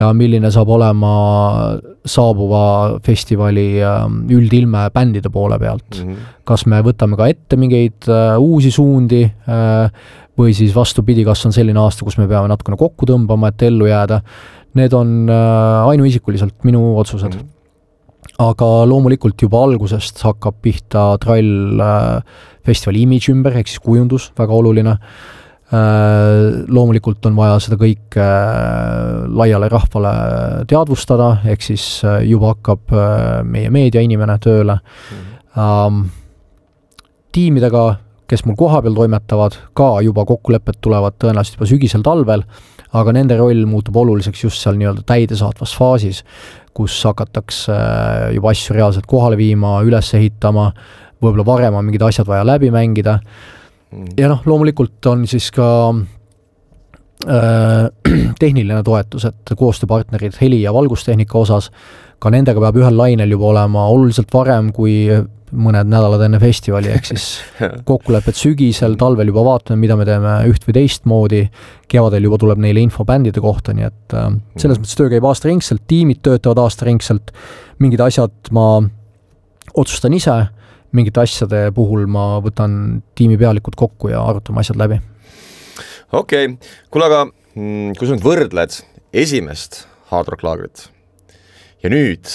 ja milline saab olema saabuva festivali üldilme bändide poole pealt. Kas me võtame ka ette mingeid uusi suundi või siis vastupidi, kas on selline aasta, kus me peame natukene kokku tõmbama, et ellu jääda. Need on ainuisikuliselt minu otsused. Aga loomulikult juba algusest hakkab pihta trall festivali image ümber, ehk siis kujundus, väga oluline. Loomulikult on vaja seda kõik laiale rahvale teadvustada, ehk siis juba hakkab meie meediainimene tööle. Tiimidega, kes mul koha peal toimetavad, ka juba kokkulepped tulevad tõenäoliselt juba sügisel talvel, aga nende roll muutub oluliseks just seal nii-öelda täidesaatvas faasis, kus hakatakse juba asju reaalselt kohale viima, üles ehitama, võib-olla varem on mingid asjad vaja läbi mängida. Ja loomulikult on siis ka tehniline toetus, et koostööpartnerid heli- ja valgustehnika osas, ka nendega peab ühel lainel juba olema oluliselt varem kui mõned nädalad enne festivali, ehk siis kokkulepped sügisel, talvel juba vaatame, mida me teeme üht või teist moodi, kevadel juba tuleb neile info bändide kohta, nii et selles mõttes töö käib aastaringselt, tiimid töötavad aastaringselt, mingid asjad ma otsustan ise, mingite asjade puhul ma võtan tiimi pealikud kokku ja arutame asjad läbi. Okei. Kuule, aga kui sa nüüd võrdled esimest Hard Rock laagrit ja nüüd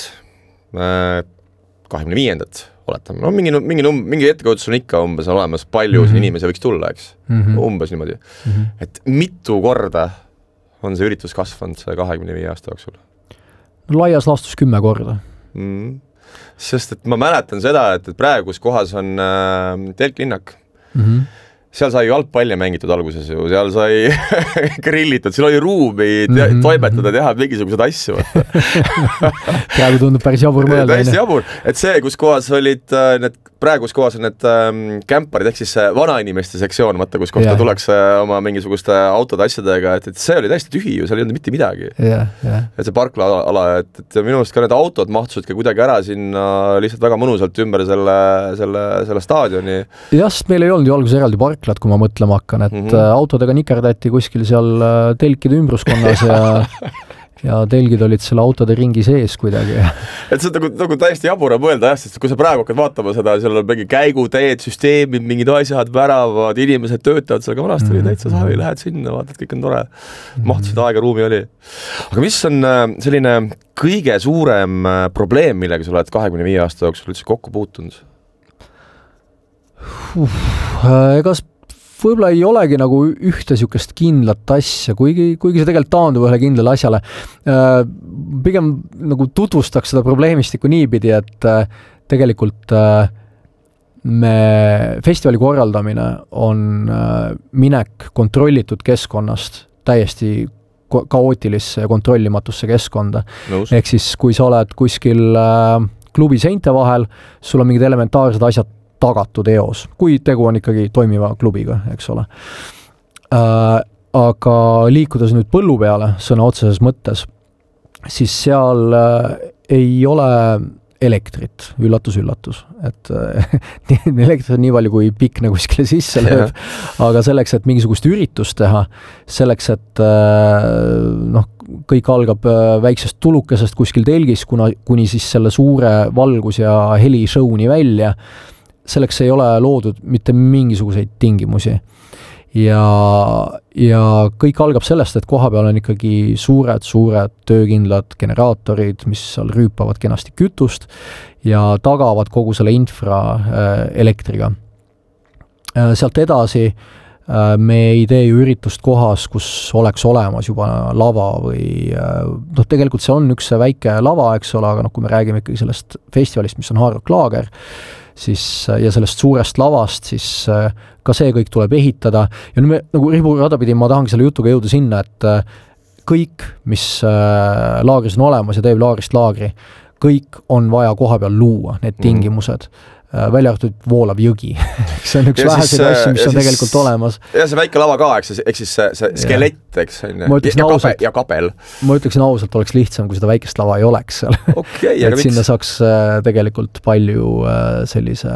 25. oletame, mingi ettekujutus on ikka umbes olemas, palju inimesi võiks tulla, eks? Umbes niimoodi. Et mitu korda on see üritus kasvanud 25 aasta jooksul? Laias laastus 10 korda. Sest et ma mäletan seda, et praegus kohas on telklinnak. Seal sai jalgpalli mängitud alguses ju, seal sai grillitud, seal oli ruumi toimetada, teha mingisugused asju. Praegu tundub päris jabur mõelda. Täiesti jabur, et see, kus kohas olid praegus kohas on need kämparid, ehk siis vanainimeste sektsioon, kus kohta tuleks oma mingisuguste autode asjadega, et see oli täiesti tühi ju, seal ei olnud mitte midagi. Et see parkla ala, et minu arust ka need autod mahtusid ka kuidagi ära sinna lihtsalt väga mõnusalt ümber selle staadioni. Jah, sest meil ei olnud ju alguses eraldi parklat, kui ma mõtlema hakkan, et autodega nikerdati kuskil seal telkide ümbruskonnas ja telgid olid selle autode ringi sees kuidagi. Et see on nagu täiesti jabura mõelda, sest kui sa praegu hakkad vaatama seda, seal on mingi käiguteed, süsteemid, mingid asjad, väravad, inimesed töötavad seal, ka vanasti oli täitsa savi, lähed sinna, vaatad, kõik on tore. Mahtusid aega, ruumi oli. Aga mis on selline kõige suurem probleem, millega sa oled 25 aasta jooksul üldse kokku puutunud? Ega võib-olla ei olegi nagu ühte sükest kindlat asja, kuigi see tegelikult taandub ühele kindlale asjale. Pigem nagu tutvustaks seda probleemistikku niipidi, et tegelikult festivali korraldamine on minek kontrollitud keskkonnast täiesti kaootilisse ja kontrollimatusse keskkonda. Ehk siis, kui sa oled kuskil klubi seinte vahel, sul on mingid elementaarsed asjad tagatud eos, kui tegu on ikkagi toimiva klubiga, eks ole. Aga liikudes nüüd põllu peale, sõna otseses mõttes, siis seal ei ole elektrit, üllatus, et elektrit on nii palju, kui pikne kuskile sisse lööb, aga selleks, et mingisugust üritust teha, selleks, et kõik algab väiksest tulukesest kuskil telgis, kuni siis selle suure valgus- ja helishown'i välja, selleks ei ole loodud mitte mingisuguseid tingimusi. Ja kõik algab sellest, et koha peal on ikkagi suured töökindlad generaatorid, mis seal rüüpavad kenasti kütust ja tagavad kogu selle infra elektriga. Sealt edasi me ei tee ju üritust kohas, kus oleks olemas juba lava või tegelikult see on üks väike lava, eks ole, aga kui me räägime ikkagi sellest festivalist, mis on Hard Rock Laager, siis, ja sellest suurest lavast, siis ka see kõik tuleb ehitada. Ja nüüd me nagu riburada pidi, ma tahangi selle jutuga jõuda sinna, et kõik, mis laagris on olemas ja teeb laagrist laagri, kõik on vaja koha peal luua, need tingimused. Välja arvatud voolav jõgi. See on üks väheseid asju, mis on tegelikult olemas. Ja see väike lava ka, eks siis see skelett, eks, ja kapel. Ma ütleksin ausalt, oleks lihtsam, kui seda väikest lava ei oleks seal. Et sinna saaks tegelikult palju sellise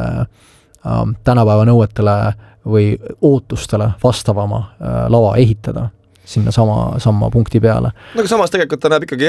tänapäeva nõuetele või ootustele vastavama lava ehitada. sinna sama punkti peale. no aga samas tegelikult ta näeb ikkagi